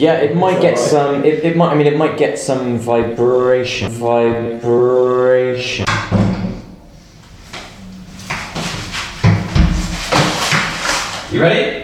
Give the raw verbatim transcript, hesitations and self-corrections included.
Yeah, it might get some. It, it might. I mean, it might get some vibration. Vibration. You ready?